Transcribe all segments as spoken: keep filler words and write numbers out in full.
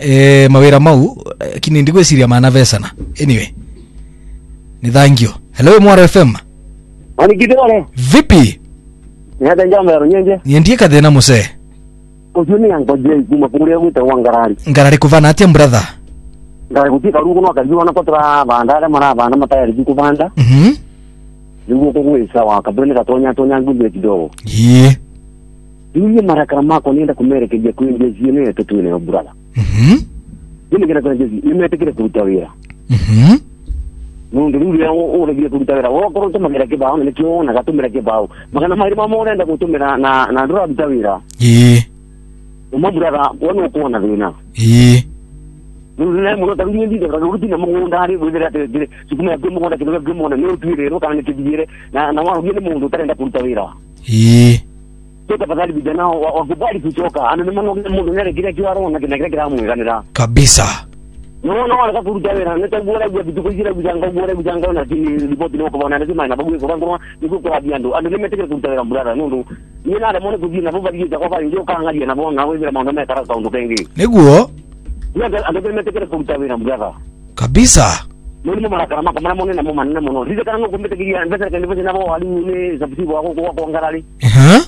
eh mawira mau kinindi gweciria mana vesana. Anyway. Ni thank you. Hello Mwaro F M. Ani kidole. Vipi? Hata jambo nyenje. Niendie kathena muse. Ujuni yango je kuma pungure gwita wangarari. Ngarari kuvana atia brother. Ngarari kutika rugo no kajiwa na kotra bandara mara bana matayari kuvanda. Mhm. Rugo ko gwisa wa kabone katonya tonya ngumbe kidogo. Ye. Yule mara karama ko nenda kumerekeje kuinje zine tetune brother. Mhm. Yule ngena kwa jezi imetekele kutawira. Mhm. Mundu ndio yango ole bia kutawira. Wo ko tumira ke bawo ne kyo na gatumira ke bawo. Magana mahiri mamo nenda kutumira na na ndura kutawira. Ye. Umo brother wono ko na vina. Ye. Nule muno tarundi ndi da ruti na mungu ndari bwira te sukuma ke mungu ndake ke mungu ne utwire ro kana ke dire na na wao ngine mungu tarenda kutawira. Ye. Toka badali vijana wakubali kuchoka. Ana ni mungu mungu nere kile kiwaro na kile kile mu kanira. Kabisa. No no wala kutawira ne tabura bya bitukujira bujanga bure bujanga na kini ripoti no ko na lazima na babu ko ngwa ni ko kwa biando. Ana ni meteke kutawira brother nundu. Ni na mone kujina bo bali kwa kwa ndio kanga na bo na wewe maana na karaka ndo kengi. Neguo? Ya ando meteke kutawira brother. Kabisa. Nuni mara karama kama mone na mama na mono. Rizika kango kumeteke ya mbesa kan ndivyo na bo wali ne sabsibu wako kwa kwa ngarali. Eh?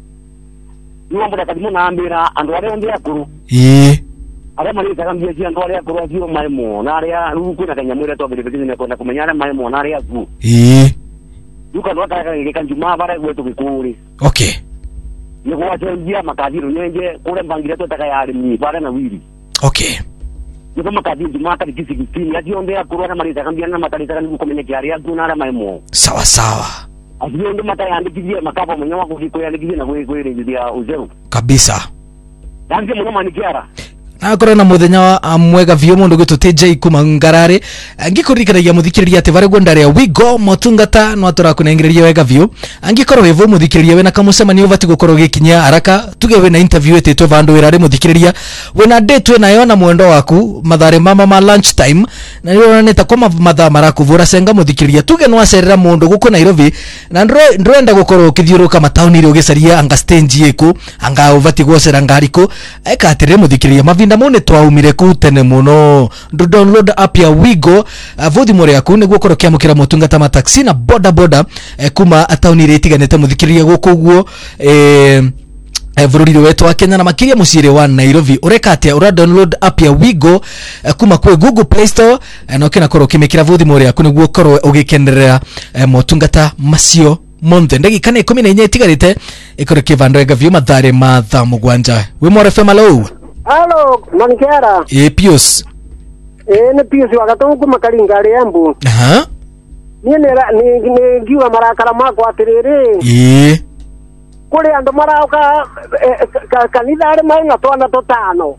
Niomba da kadimo na ambira ando wale ambira kuru. Ye. Ara mali takambia si ando wale kuru asio maimo na area ruku na kanyamura to bele bele ko na kumenyana maimo na area ku. Ye. Yuka ndo kaka ile kanjuma bara kwetu kikuri. Okay. Ni kwa njia makadiro nyenje kule mbangire to takaya ni bara na wili. Okay. Ni kama kadiro juma ta kisi kitini ati onde akuru na mali takambia na matali takani kumenyana area ku na maimo. Sawa sawa. Asio ndo mata yandikije makapa mwenyewe kwa kiko yandikije na kwe kwe ndia uzeru. Kabisa. Dange muno manikiara. Akora na muthenya mwega vyo mundu gituteje kuma ngarare angikurikiragia muthikiriria ati bare gondare we go motungata no atura kunengereria wega vyo angikoro wevo muthikiriria wena kamusemani ubati gukorwo gikinya haraka tuge wena interview ete to vandu wirare muthikiriria wena date wena yona mwendo waku mathare mama ma lunch time na rero neta koma matha marakuvura senga muthikiriria tuge no acerera mundu guko Nairobi na ndro ndrenda gukorwo kithiuruka matauni ri ugicaria anga stage yeku anga ubati gwocera ngariko eka atire muthikiriria mavinda mone twaumire ku tene muno ndo download app ya Wigo vothi more yaku niguo korokia mukira motungata ma taxi na boda boda eh, kuma atauni ri tiganete muthikiriria guko guo eh Everuri wetu wa Kenya na makiria musire wa Nairobi ureka atia ura download app ya Wigo uh, kuma kwe Google Play Store uh, na ukina koro kimikira vothi more yaku niguo koro ugikenderera uh, motungata macio monthe ndagi kana ikumi na inya itigarite ikoro kivando ega vyo mathare matha mugwanja we more F M hello. Hello, Mankera. E Pius. E ne Pius wagatongu makalinga rembu. Aha. Ni ne ni ni giwa marakara mako atiriri. E. Kule ando marauka kanitha ari mainga twana totano.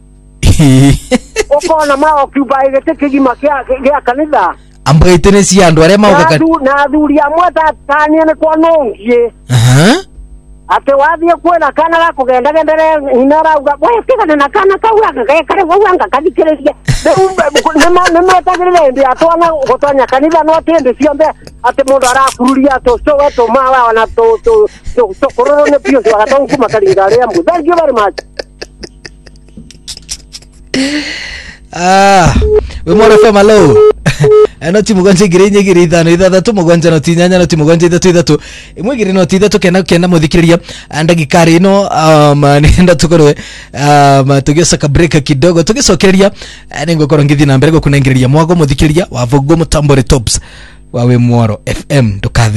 Ukona ma occupy gete kigima kia kia kanitha. Ambaitene si andu are mauka kan. Na thuri amwe tatani ne kwa nongie. Aha. Ate wathie kwena kana la kugenda gendere inara uga we tigana na kana kauga kare kare wanga kadikiriria ne ma ne ma tagirire ndi atwana gotanya kanitha no tende ciombe ate mundu arakururia to so weto mawa na to to to kororo ne pio wa gatongu kuma kalinga rembu. Thank you very much. Ah, we more F M hello. Eno timu gwanje girenye giritha no ithatha tu mugwanja no tinyanya no timu gwanje ithatu ithatu imwe gire no tithatu kena kena muthikiriria ndagikari no um nenda tukorwe um tugicoka break kidogo tugicokereria ningo korwo ngithi na mbere go kunengereria mwago muthikiriria wa vogo mutambore tops wawe Mwaro F M ndukathe